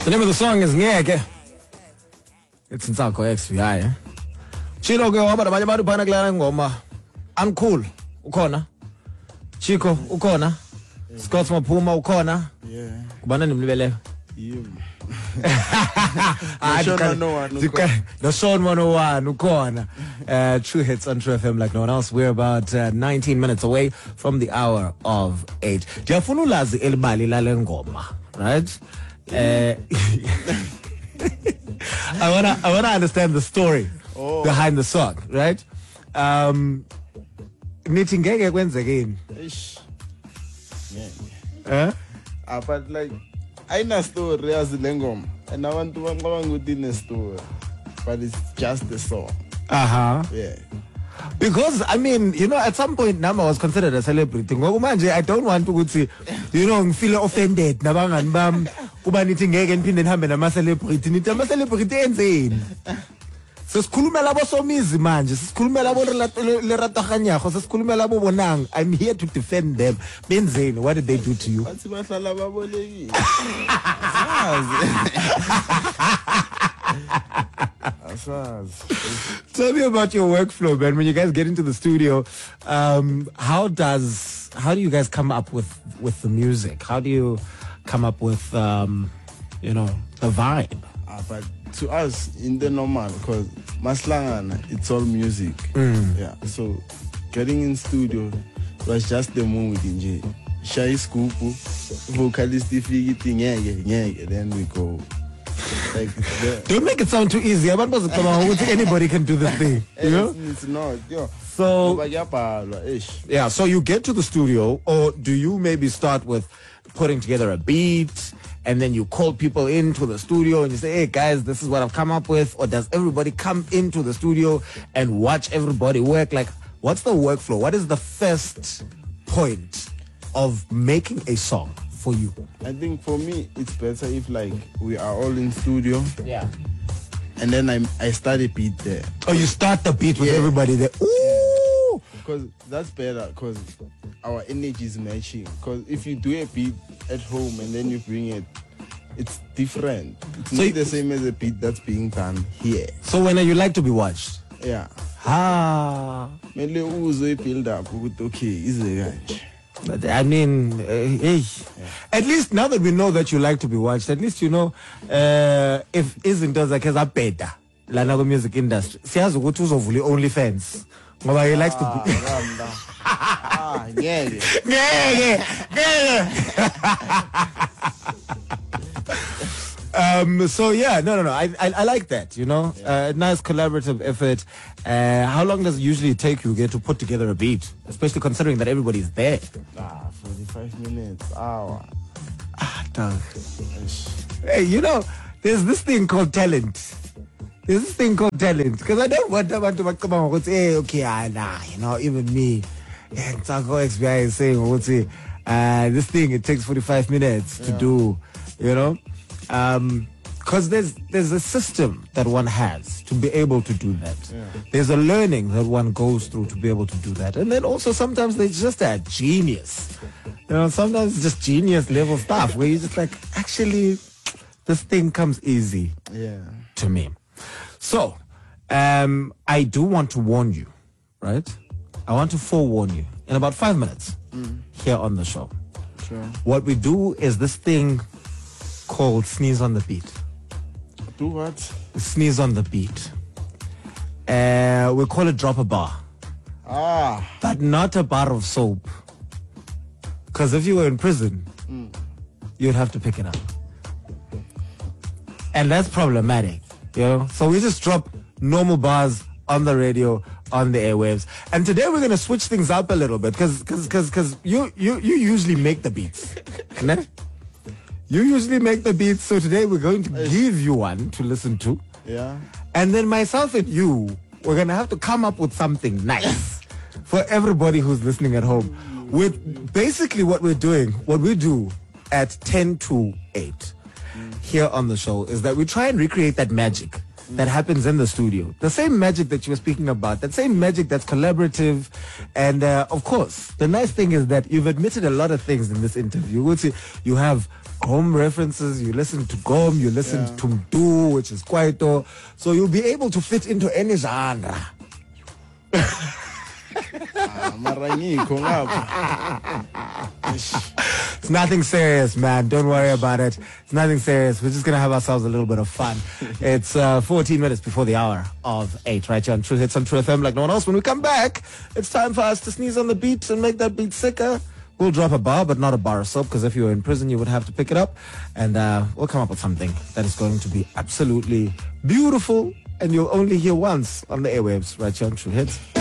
The name of the song is Ngeke. It's Nsako XVI, eh? Chilo ke waba nabanye abantu phana kulana ngoma. Uncool ukhona. Chico ukhona. Scott Maphuma ukhona. Yeah. Kubana nimlibeleyo. You. No Sean 101 ukhona. True hits on True FM like no one else. We're about 19 minutes away from the hour of 8. Ndiyafuna ulazi elibali lale ngoma, right? I wanna understand the story behind the song, right? Nithi ngeke kwenzekeni. Yeah. But like ayina story as lengoma and abantu bangabanga ukuthi ine story, but it's just the song. Yeah. Because I mean, you know, at some point Nama was considered a celebrity. Ngokumanje I don't want to say, you know, feel offended nabangani bam kuba nithi ngeke niphinde nihambe nama celebrity. Nithi ama celebrity enzeni? Sesikhulumela abosomizi manje, sesikhulumela abo lerataganyego, sesikhulumela abo bonang. I'm here to defend them. Benzeni, what did they do to you? Bathi bahlala babolekile. Tell me about your workflow, man. When you guys get into the studio, how do you guys come up with the music? How do you come up with you know, the vibe? But to us in the normal, because Maslangana, it's all music. Yeah. So getting in studio was just the mood in J. Shy scoop, vocalist then we go. Like don't make it sound too easy. Anybody can do the thing. You know? It's not. Yeah. So yeah. So you get to the studio, or do you maybe start with putting together a beat, and then you call people into the studio and you say, "Hey guys, this is what I've come up with," or does everybody come into the studio and watch everybody work? Like, what's the workflow? What is the first point of making a song for you? I think for me it's better if like we are all in studio. Yeah. And then I start a beat there. Oh, you start the beat with everybody there. Ooh! Because that's better, because our energy is matching. Because if you do a beat at home and then you bring it, it's different. It's not the same as a beat that's being done here. So when you like to be watched? Yeah. Mainly build up. Okay, is it? But I mean, hey, at least now that we know that you like to be watched, at least you know if isn't as like a better lana go music industry. Siyazi ukuthi uzovula OnlyFans ngoba he likes to be. So yeah, no. I like that, you know. Nice collaborative effort. How long does it usually take you to put together a beat, especially considering that everybody's there? 45 minutes, hour. Dog. Hey, you know, there's this thing called talent. Because I don't want them to come out and say, hey, okay, you know, even me. And Nsako XVI is saying, this thing, it takes 45 minutes to do, you know. Because there's a system that one has to be able to do that. Yeah. There's a learning that one goes through to be able to do that. And then also sometimes there's just a genius. You know, sometimes it's just genius level stuff where you're just like, actually, this thing comes easy to me. So, I do want to warn you, right? I want to forewarn you in about 5 minutes here on the show. Sure. What we do is this thing called Sneeze on the Beat. Do what? Sneeze on the beat. We call it drop a bar. But not a bar of soap. Because if you were in prison, you'd have to pick it up. And that's problematic, you know? So we just drop normal bars on the radio, on the airwaves. And today we're going to switch things up a little bit because you usually make the beats. You usually make the beats, so today we're going to give you one to listen to. Yeah. And then myself and you, we're going to have to come up with something nice for everybody who's listening at home. With basically what we do at 10 to 8 here on the show is that we try and recreate that magic that happens in the studio. The same magic that you were speaking about, that same magic that's collaborative. And of course, the nice thing is that you've admitted a lot of things in this interview. You have Gom references, you listen to Gom, you listen to Mdu, which is Kwaito. So you'll be able to fit into any genre. It's nothing serious, man. Don't worry about it. It's nothing serious. We're just going to have ourselves a little bit of fun. It's 14 minutes before the hour of 8, right here on True Hits on True FM like no one else. When we come back, it's time for us to sneeze on the beat and make that beat sicker. We'll drop a bar, but not a bar of soap, because if you were in prison, you would have to pick it up. And we'll come up with something that is going to be absolutely beautiful, and you'll only hear once on the airwaves right here on True Hits.